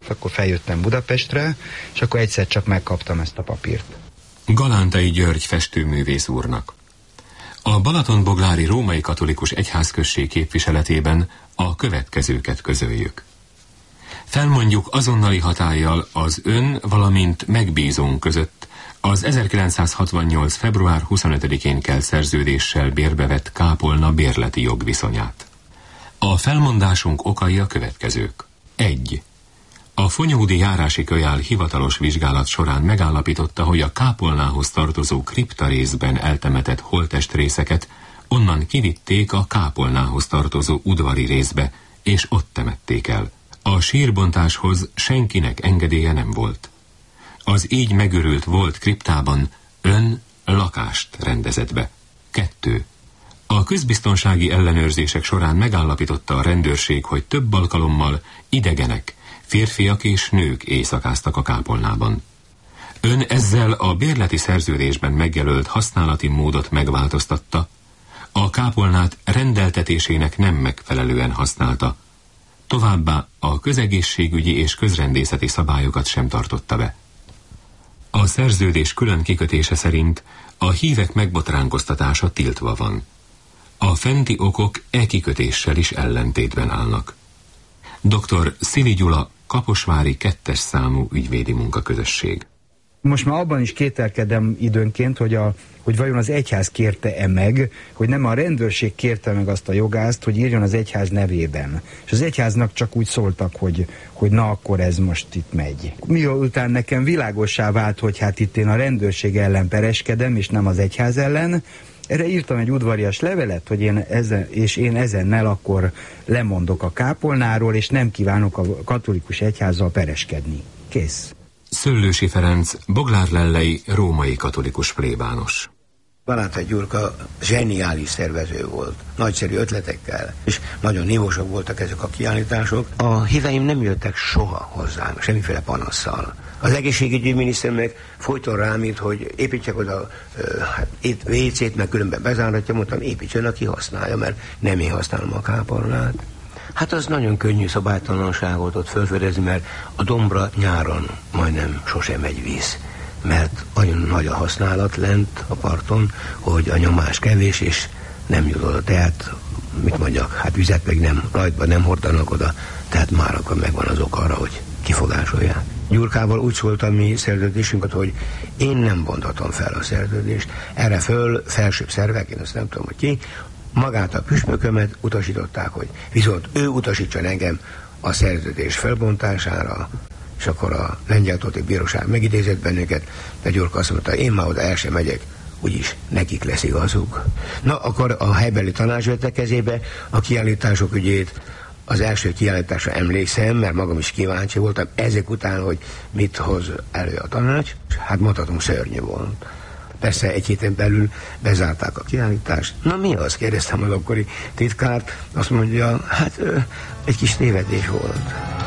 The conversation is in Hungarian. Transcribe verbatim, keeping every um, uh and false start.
Akkor feljöttem Budapestre, és akkor egyszer csak megkaptam ezt a papírt. Galántai György festőművész úrnak. A Balatonboglári Római Katolikus Egyházközség képviseletében a következőket közöljük. Felmondjuk azonnali hatállyal az ön, valamint megbízónk között az ezerkilencszázhatvannyolc. február huszonötödikén kelt szerződéssel bérbevett kápolna bérleti jogviszonyát. A felmondásunk okai a következők. egy. A Fonyódi járási kölyál hivatalos vizsgálat során megállapította, hogy a kápolnához tartozó kripta részben eltemetett holttestrészeket onnan kivitték a kápolnához tartozó udvari részbe, és ott temették el. A sírbontáshoz senkinek engedélye nem volt. Az így megőrült volt kriptában ön lakást rendezett be. kettő. A közbiztonsági ellenőrzések során megállapította a rendőrség, hogy több alkalommal idegenek, férfiak és nők éjszakáztak a kápolnában. Ön ezzel a bérleti szerződésben megjelölt használati módot megváltoztatta, a kápolnát rendeltetésének nem megfelelően használta, továbbá a közegészségügyi és közrendészeti szabályokat sem tartotta be. A szerződés külön kikötése szerint a hívek megbotránkoztatása tiltva van. A fenti okok e kikötéssel is ellentétben állnak. doktor Szili Gyula, Kaposvári kettes számú ügyvédi munkaközösség. Most már abban is kételkedem időnként, hogy, a, hogy vajon az egyház kérte-e meg, hogy nem a rendőrség kérte meg azt a jogást, hogy írjon az egyház nevében. És az egyháznak csak úgy szóltak, hogy, hogy na akkor ez most itt megy. Miután nekem világossá vált, hogy hát itt én a rendőrség ellen pereskedem, és nem az egyház ellen, erre írtam egy udvarias levelet, hogy én ezen, és én ezennel akkor lemondok a kápolnáról, és nem kívánok a katolikus egyházzal pereskedni. Kész. Szöllősi Ferenc, boglárlellei római katolikus plébános. Galántai Gyurka zseniális szervező volt, nagyszerű ötletekkel, és nagyon nívósak voltak ezek a kiállítások. A híveim nem jöttek soha hozzánk, semmiféle panasszal. Az egészségügyi miniszter meg folyton rám írt, hogy építsek oda uh, hát, itt vécét, meg különben bezáratja, mondtam, építsen, aki használja, mert nem én használom a kápolnát. Hát az nagyon könnyű szabálytalanságot ott fölfedezni, mert a dombra nyáron majdnem sosem megy víz, mert olyan nagy a használat lent a parton, hogy a nyomás kevés, és nem jut oda. Tehát, mit mondjak, hát vizet meg nem, rajtban nem hordanak oda, tehát már akkor megvan az ok arra, hogy kifogásolják. Gyurkával úgy szólt a mi szerződésünket, hogy én nem bonthatom fel a szerződést. Erre föl felsőbb szervek, én azt nem tudom, hogy ki, magát a püspökömet utasították, hogy viszont ő utasítson engem a szerződés felbontására, és akkor a lengyel tóti bíróság megidézett bennünket, de Gyurka azt mondta, én már oda el sem megyek, úgyis nekik lesz igazuk. Na, akkor a helybeli tanács vette kezébe a kiállítások ügyét. Az első kiállításra emlékszem, mert magam is kíváncsi voltam ezek után, hogy mit hoz elő a tanács. Hát mondhatom, szörnyű volt. Persze egy héten belül bezárták a kiállítást. Na mi az? Kérdeztem az akkori titkárt. Azt mondja, hát egy kis tévedés volt.